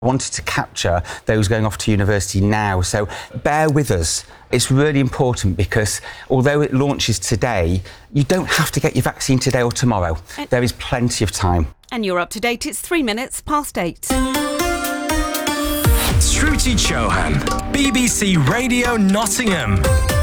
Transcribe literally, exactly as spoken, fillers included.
wanted to capture those going off to university now, so bear with us. It's really important because although it launches today, you don't have to get your vaccine today or tomorrow. And there is plenty of time. And you're up to date. It's three minutes past eight. Shruti Chauhan, B B C Radio Nottingham.